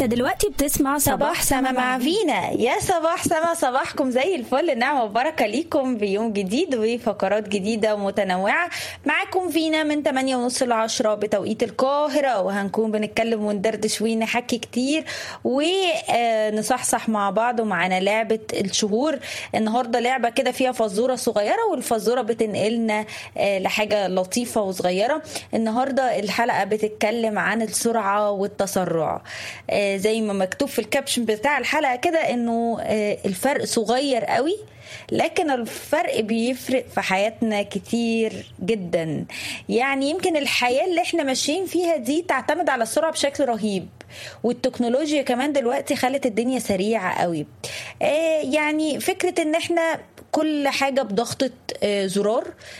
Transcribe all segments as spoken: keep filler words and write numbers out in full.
دلوقتي بتسمع صباح سما مع فينا. يا صباح سما، صباحكم زي الفل، نعمة وبركة ليكم بيوم جديد وفقرات جديدة ومتنوعة. معاكم فينا من ثمانية ونص ل عشرة بتوقيت القاهرة، وهنكون بنتكلم وندردش ونحكي كتير ونصحصح مع بعض. ومعنا لعبة الشهور النهاردة، لعبة كده فيها فزورة صغيرة، والفزورة بتنقلنا لحاجة لطيفة وصغيرة. النهاردة الحلقة بتتكلم عن السرعة والتسرع، زي ما مكتوب في الكابشن بتاع الحلقة كده انه الفرق صغير قوي، لكن الفرق بيفرق في حياتنا كتير جدا. يعني يمكن الحياة اللي احنا ماشيين فيها دي تعتمد على السرعة بشكل رهيب، والتكنولوجيا كمان دلوقتي خلت الدنيا سريعة قوي. يعني فكرة ان احنا كل حاجة بضغطة زرار،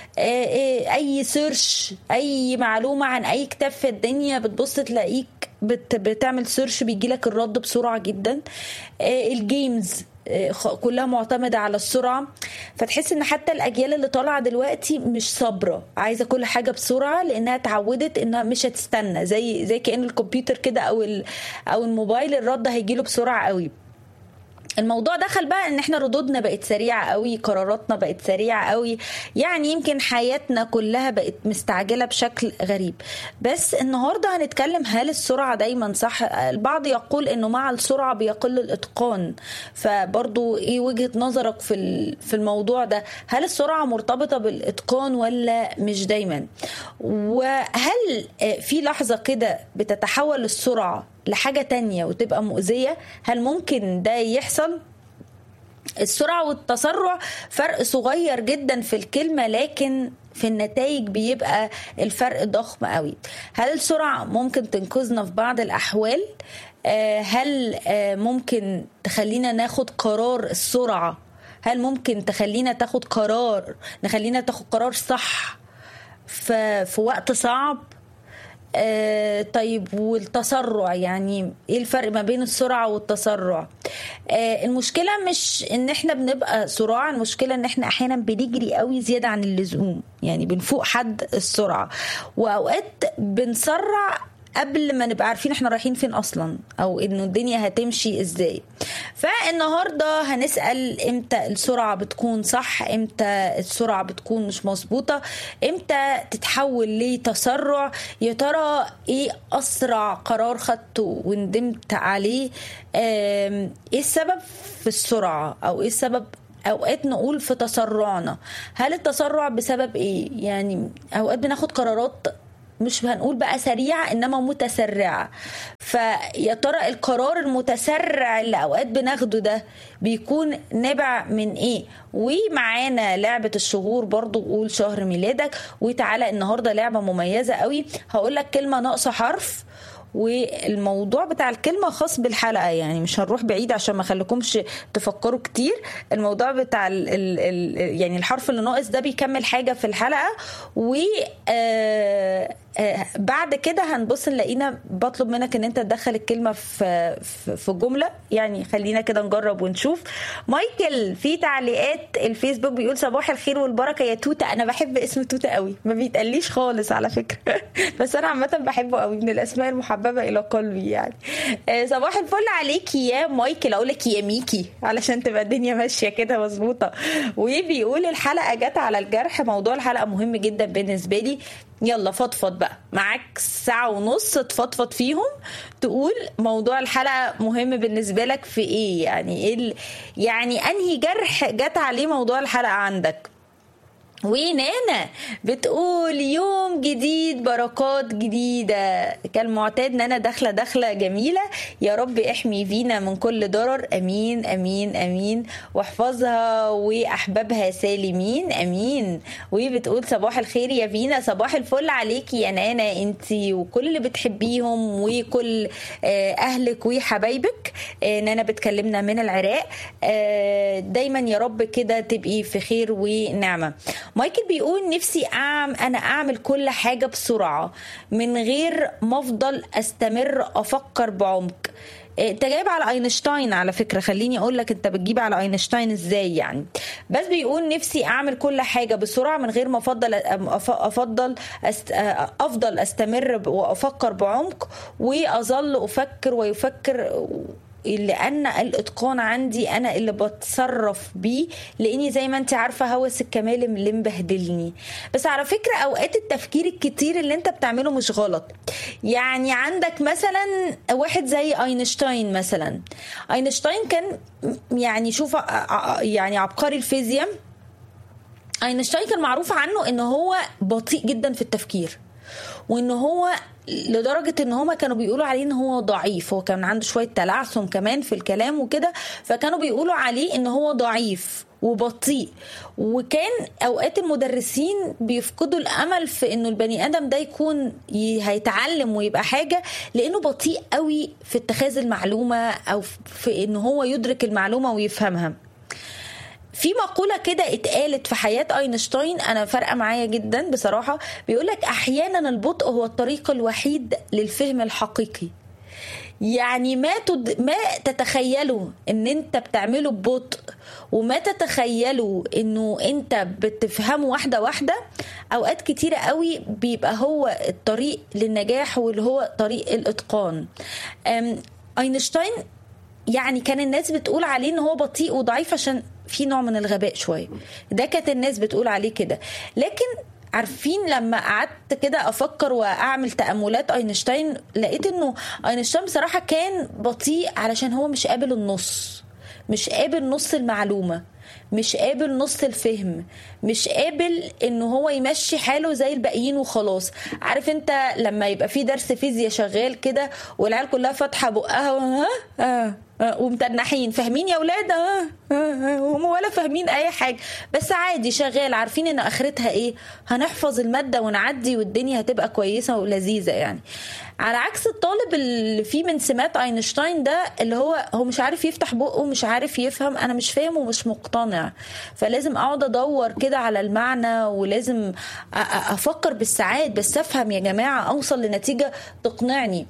اي سيرش، اي معلومة عن اي كتاب في الدنيا بتبص تلاقيك بتعمل سيرش بيجيلك الرد بسرعة جدا. الجيمز كلها معتمدة على السرعة، فتحس ان حتى الاجيال اللي طالعة دلوقتي مش صبرة، عايزة كل حاجة بسرعة، لانها اتعودت انها مش هتستنى، زي زي كأن الكمبيوتر كده او او الموبايل الرد هيجيله بسرعة قوي. الموضوع دخل بقى ان احنا ردودنا بقت سريعة قوي، قراراتنا بقت سريعة قوي، يعني يمكن حياتنا كلها بقت مستعجلة بشكل غريب. بس النهاردة هنتكلم، هل السرعة دايما صح؟ البعض يقول انه مع السرعة بيقل الاتقان، فبرضو ايه وجهة نظرك في في الموضوع ده؟ هل السرعة مرتبطة بالاتقان ولا مش دايما؟ وهل في لحظة كده بتتحول السرعة لحاجة تانية وتبقى مؤذية؟ هل ممكن ده يحصل؟ السرعة والتسرع فرق صغير جدا في الكلمة، لكن في النتائج بيبقى الفرق ضخم قوي. هل السرعة ممكن تنقذنا في بعض الأحوال؟ هل ممكن تخلينا ناخد قرار السرعة؟ هل ممكن تخلينا تاخد قرار نخلينا تاخد قرار صح في, في وقت صعب؟ آه طيب، والتسرع، يعني ايه الفرق ما بين السرعة والتسرع؟ آه المشكلة مش ان احنا بنبقى سرعة، المشكلة ان احنا احيانا بنجري قوي زيادة عن اللزوم، يعني بنفوق حد السرعة، واوقات بنسرع قبل ما نبقى عارفين احنا رايحين فين اصلا، او انه الدنيا هتمشي ازاي. فالنهاردة هنسأل، امتى السرعة بتكون صح؟ امتى السرعة بتكون مش مظبوطة؟ امتى تتحول لتسرع؟ يا ترى ايه اسرع قرار خدته وندمت عليه؟ ايه السبب في السرعة، او ايه السبب اوقات نقول في تسرعنا؟ هل التسرع بسبب ايه؟ يعني اوقات بناخد قرارات مش هنقول بقى سريعة، إنما متسرعة. فيا ترى القرار المتسرع اللي أوقات بناخده ده بيكون نابع من إيه؟ ومعانا لعبة الشهور برضو، قول شهر ميلادك. وتعالى النهاردة لعبة مميزة قوي، هقولك كلمة ناقصة حرف، والموضوع بتاع الكلمة خاص بالحلقة، يعني مش هنروح بعيد عشان ما خليكمش تفكروا كتير. الموضوع بتاع ال ال ال يعني الحرف اللي ناقص ده بيكمل حاجة في الحلقة، و آه آه بعد كده هنبص نلاقينا بطلب منك ان انت تدخل الكلمة في في جملة. يعني خلينا كده نجرب ونشوف. مايكل في تعليقات الفيسبوك بيقول صباح الخير والبركة يا توتة. انا بحب اسم توتة قوي، ما بيتقليش خالص على فكرة بس انا عامة بحبه قوي، من الاسماء المحببة الى قلبي يعني. آه صباح الفل عليكي يا مايكل، اقولك يا ميكي علشان تبقى الدنيا ماشية كده مظبوطة. وبيقول الحلقة جت على الجرح، موضوع الحلقة مهم جدا بالنسبة لي. يلا فضفض بقى، معاك ساعة ونص تفضفض فيهم، تقول موضوع الحلقة مهم بالنسبة لك في ايه، يعني ايه، يعني انهي جرح جت عليه موضوع الحلقة عندك. ونانا بتقول يوم جديد بركات جديدة، كالمعتاد نانا داخلة داخلة جميلة. يا رب احمي فينا من كل ضرر، امين امين امين، واحفظها واحبابها سالمين، امين. وبتقول صباح الخير يا فينا. صباح الفل عليكي يا نانا، انتي وكل اللي بتحبيهم وكل اهلك وحبايبك. نانا بتكلمنا من العراق. دايما يا رب كده تبقي في خير ونعمة. مايكل بيقول نفسي أعمل أنا أعمل كل حاجة بسرعة من غير ما أفضل أستمر أفكر بعمق. انت جايب على اينشتاين على فكره، خليني اقول لك انت بتجيب على اينشتاين ازاي يعني. بس بيقول نفسي اعمل كل حاجه بسرعه من غير ما افضل افضل أست افضل استمر وافكر بعمق، واظل افكر ويفكر، لان الاتقان عندي انا اللي بتصرف بيه، لاني زي ما انت عارفه هوس الكمال اللي مبهدلني. بس على فكره اوقات التفكير الكتير اللي انت بتعمله مش غلط. يعني عندك مثلا واحد زي اينشتاين مثلا. اينشتاين كان يعني شوف يعني عبقري الفيزياء. اينشتاين كان معروف عنه ان هو بطيء جدا في التفكير، وان هو لدرجة ان هما كانوا بيقولوا عليه ان هو ضعيف. هو كان عنده شوية تلعثم كمان في الكلام وكده، فكانوا بيقولوا عليه ان هو ضعيف وبطيء. وكان اوقات المدرسين بيفقدوا الامل في انه البني ادم ده يكون هيتعلم ويبقى حاجة، لانه بطيء قوي في اتخاذ المعلومة او في انه هو يدرك المعلومة ويفهمها. في مقولة كده اتقالت في حياة اينشتاين انا فارقة معايا جدا بصراحة. بيقولك احيانا البطء هو الطريق الوحيد للفهم الحقيقي. يعني ما تد... ما تتخيلوا ان انت بتعمله ببطء، وما تتخيلوا انه انت بتفهمه واحدة واحدة، اوقات كتيرة قوي بيبقى هو الطريق للنجاح، واللي هو طريق الاتقان. أم... اينشتاين يعني كان الناس بتقول عليه ان هو بطيء وضعيف عشان في نوع من الغباء شوية، ده كانت الناس بتقول عليه كده. لكن عارفين لما قعدت كده افكر واعمل تأملات اينشتاين، لقيت انه اينشتاين بصراحة كان بطيء علشان هو مش قابل النص، مش قابل نص المعلومة، مش قابل نص الفهم، مش قابل انه هو يمشي حاله زي الباقيين وخلاص. عارف انت لما يبقى في درس فيزياء شغال كده والعيال كلها فاتحه بقها وها اه آه ومتنحين، فاهمين يا اولاد؟ اه اه هم ولا فاهمين اي حاجه، بس عادي شغال، عارفين ان اخرتها ايه، هنحفظ الماده ونعدي والدنيا هتبقى كويسه ولذيذه يعني. على عكس الطالب اللي فيه من سمات اينشتاين ده، اللي هو هو مش عارف يفتح بقه ومش عارف يفهم، انا مش فاهم ومش مقتنع، فلازم اقعد ادور كده على المعنى، ولازم افكر بالساعات بس افهم يا جماعه، اوصل لنتيجه تقنعني.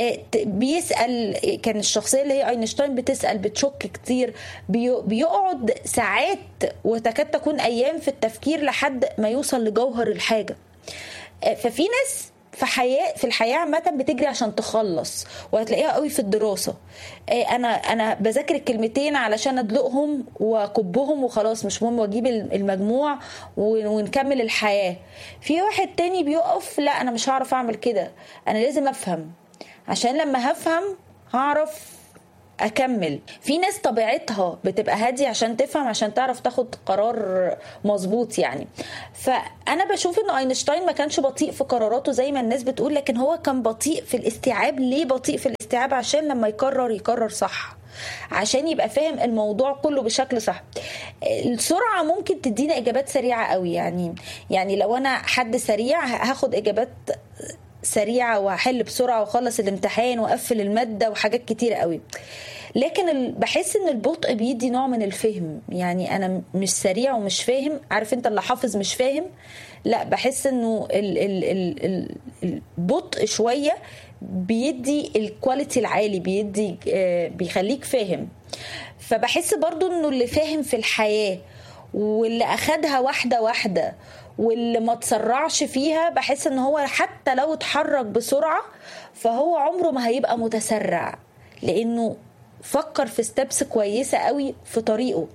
بيسال، كان الشخصيه اللي هي اينشتاين بتسال بتشك كتير، بيقعد ساعات وتكاد تكون ايام في التفكير لحد ما يوصل لجوهر الحاجه. ففي ناس في حياه في الحياه عامه بتجري عشان تخلص، وهتلاقيها قوي في الدراسه. انا انا بذاكر الكلمتين علشان ادلقهم واكبهم وخلاص، مش مهم، واجيب المجموع ونكمل الحياه. في واحد تاني بيقف، لا انا مش هعرف اعمل كده، انا لازم افهم، عشان لما هفهم هعرف اكمل. في ناس طبيعتها بتبقى هادية عشان تفهم، عشان تعرف تاخد قرار مظبوط يعني. فانا بشوف ان اينشتاين ما كانش بطيء في قراراته زي ما الناس بتقول، لكن هو كان بطيء في الاستيعاب. ليه بطيء في الاستيعاب؟ عشان لما يقرر يقرر صح، عشان يبقى فاهم الموضوع كله بشكل صح. السرعة ممكن تدينا اجابات سريعة قوي يعني يعني لو انا حد سريع هاخد اجابات سريعة وهحل بسرعة وخلص الامتحان وقفل المادة وحاجات كتير قوي. لكن بحس ان البطء بيدي نوع من الفهم. يعني انا مش سريع ومش فاهم، عارف انت اللي حافظ مش فاهم، لا بحس انه ال ال ال البطء شوية بيدي الكواليتي العالي، بيدي بيخليك فاهم. فبحس برضو انه اللي فاهم في الحياة واللي اخدها واحدة واحدة واللي ما تسرعش فيها، بحس ان هو حتى لو اتحرك بسرعة فهو عمره ما هيبقى متسرع، لانه فكر في ستيبس كويسة قوي في طريقه.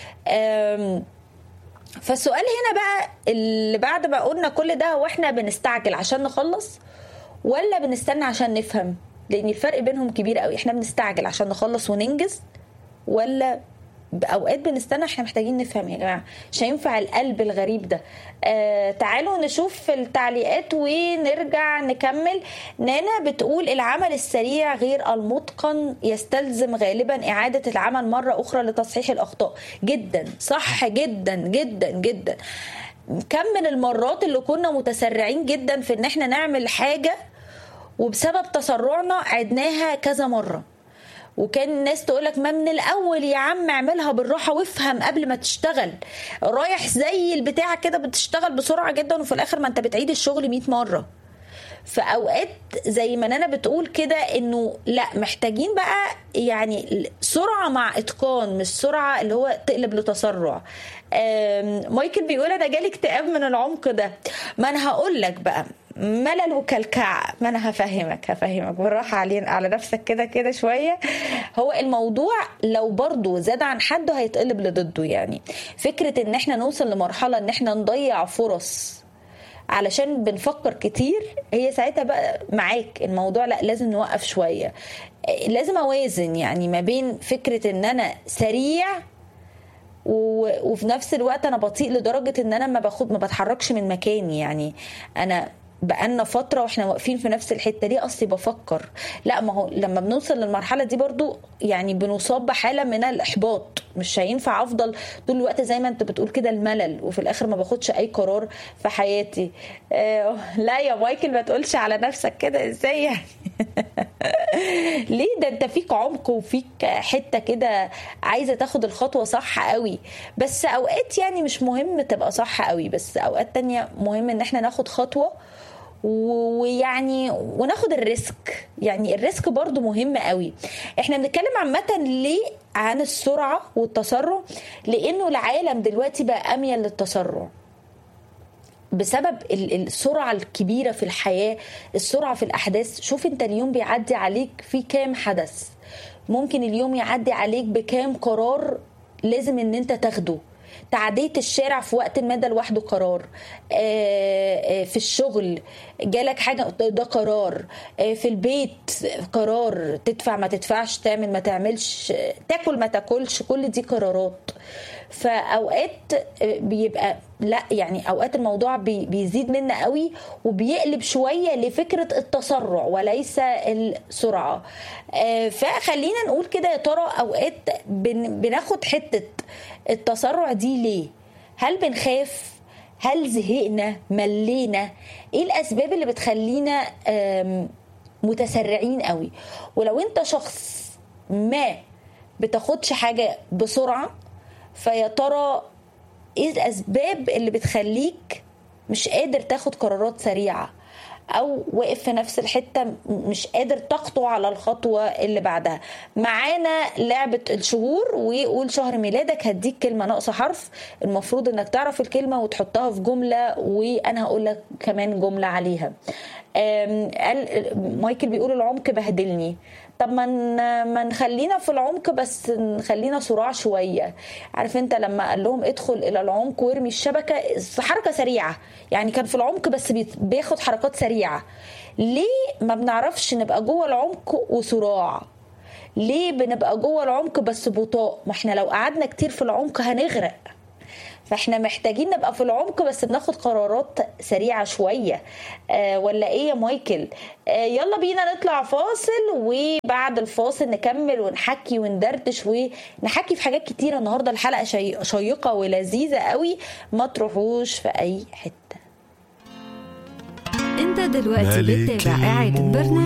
فالسؤال هنا بقى اللي بعد ما قلنا كل ده، هو احنا بنستعجل عشان نخلص ولا بنستنى عشان نفهم؟ لان الفرق بينهم كبير قوي. احنا بنستعجل عشان نخلص وننجز، ولا بأوقات بنستنى احنا محتاجين نفهم يا جماعة؟ مش هينفع القلب الغريب ده. آه تعالوا نشوف في التعليقات ونرجع نكمل. نانا بتقول العمل السريع غير المتقن يستلزم غالبا إعادة العمل مرة أخرى لتصحيح الأخطاء. جدا صح، جدا جدا جدا. كم من المرات اللي كنا متسرعين جدا في ان احنا نعمل حاجة، وبسبب تسرعنا عدناها كذا مرة، وكان الناس تقولك ما من الاول يا عم اعملها بالراحه وافهم قبل ما تشتغل، رايح زي البتاع كده بتشتغل بسرعه جدا وفي الاخر ما انت بتعيد الشغل مئة مره. فاوقات زي ما انا بتقول كده انه لا، محتاجين بقى يعني سرعه مع اتقان، مش سرعه اللي هو تقلب لتسرع. مايكل بيقول انا جالي اكتئاب من العمق ده. ما انا هقول لك بقى ملل وكلكعة، ما انا هفهمك هفهمك بالراحه علينا على نفسك كده كده شويه. هو الموضوع لو برضو زاد عن حده هيتقلب لضده. يعني فكره ان احنا نوصل لمرحله ان احنا نضيع فرص علشان بنفكر كتير، هي ساعتها بقى معاك الموضوع لا، لازم نوقف شويه. لازم اوازن يعني ما بين فكره ان انا سريع وفي نفس الوقت انا بطيء لدرجه ان انا ما باخد ما بتحركش من مكاني. يعني انا بقالنا فترة واحنا واقفين في نفس الحتة دي، اصلي بفكر. لا، ما هو لما بنوصل للمرحلة دي برضو يعني بنصاب بحالة من الاحباط، مش هينفع افضل طول الوقت زي ما انت بتقول كده الملل وفي الاخر ما باخدش اي قرار في حياتي. آه لا يا مايكل ما تقولش على نفسك كده، ازاي يعني؟ ليه؟ ده انت فيك عمق وفيك حتة كده عايزة تاخد الخطوة صح قوي. بس اوقات يعني مش مهم تبقى صح قوي، بس اوقات تانية مهم ان احنا ناخد خطوة ويعني وناخد الريسك. يعني الريسك برضو مهم قوي. احنا بنتكلم عامة ليه عن السرعة والتسرع؟ لانه العالم دلوقتي بقى اميل للتسرع بسبب السرعة الكبيرة في الحياة، السرعة في الأحداث. شوف انت اليوم بيعدي عليك في كام حدث، ممكن اليوم يعدي عليك بكام قرار لازم ان انت تاخده. تعدية الشارع في وقت ما ده لوحده قرار، في الشغل جالك حاجة ده قرار، في البيت قرار، تدفع ما تدفعش، تعمل ما تعملش، تاكل ما تاكلش، كل دي قرارات. فأوقات بيبقى لا، يعني أوقات الموضوع بيزيد منا قوي وبيقلب شوية لفكرة التسرع وليس السرعة. فخلينا نقول كده يا ترى أوقات بناخد حتة التسرع دي ليه؟ هل بنخاف؟ هل زهقنا؟ ملينا؟ ايه الاسباب اللي بتخلينا متسرعين قوي؟ ولو انت شخص ما بتاخدش حاجة بسرعة، فيا ترى ايه الاسباب اللي بتخليك مش قادر تاخد قرارات سريعة، او واقف في نفس الحتة مش قادر تخطو على الخطوة اللي بعدها؟ معانا لعبة الشهور، وقول شهر ميلادك هديك كلمة ناقصة حرف، المفروض انك تعرف الكلمة وتحطها في جملة، وانا هقول لك كمان جملة عليها. مايكل بيقول العمق بهدلني. طب ما ما نخلينا في العمق بس نخلينا صراع شويه. عارف انت لما قال لهم ادخل الى العمق وارمي الشبكه، حركه سريعه، يعني كان في العمق بس بياخد حركات سريعه. ليه ما بنعرفش نبقى جوه العمق وصراع؟ ليه بنبقى جوه العمق بس بطاء؟ ما احنا لو قعدنا كتير في العمق هنغرق. فاحنا محتاجين نبقى في العمق بس بناخد قرارات سريعة شوية. آه ولا ايه يا مايكل؟ آه يلا بينا نطلع فاصل، وبعد الفاصل نكمل ونحكي وندردش ونحكي في حاجات كتيرة. النهاردة الحلقة شي... شيقة ولذيذة قوي، ما تروحوش في اي حتة. انت دلوقتي بتتابع قاعد برنامج